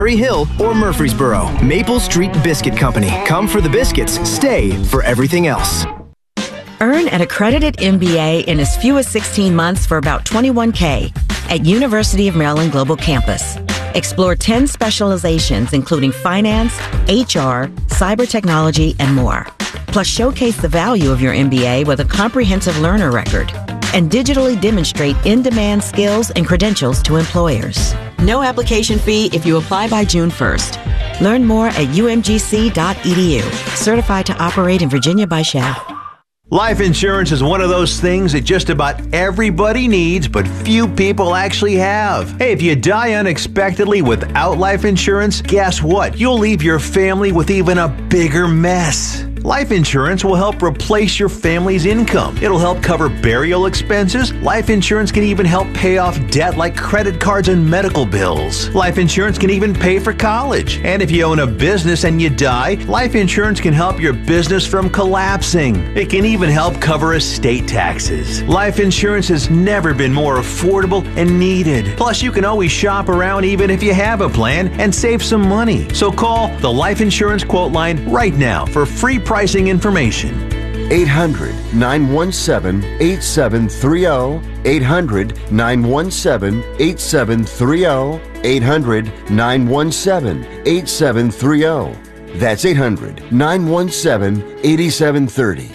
Cherry Hill, or Murfreesboro. Maple Street Biscuit Company. Come for the biscuits, stay for everything else. Earn an accredited MBA in as few as 16 months for about $21K at University of Maryland Global Campus. Explore 10 specializations including finance, HR, cyber technology, and more. Plus, showcase the value of your MBA with a comprehensive learner record and digitally demonstrate in-demand skills and credentials to employers. No application fee if you apply by June 1st. Learn more at umgc.edu. Certified to operate in Virginia by Shell. Life insurance is one of those things that just about everybody needs, but few people actually have. Hey, if you die unexpectedly without life insurance, guess what? You'll leave your family with even a bigger mess. Life insurance will help replace your family's income. It'll help cover burial expenses. Life insurance can even help pay off debt like credit cards and medical bills. Life insurance can even pay for college. And if you own a business and you die, life insurance can help your business from collapsing. It can even help cover estate taxes. Life insurance has never been more affordable and needed. Plus, you can always shop around even if you have a plan and save some money. So call the Life Insurance Quote Line right now for free pricing information. 800-917-8730. 800-917-8730. 800-917-8730. That's 800-917-8730.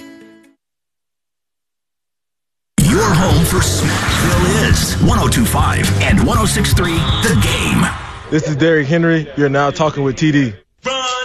Your home for Smackville is 102.5 and 106.3 The Game. This is Derrick Henry. You're now talking with TD.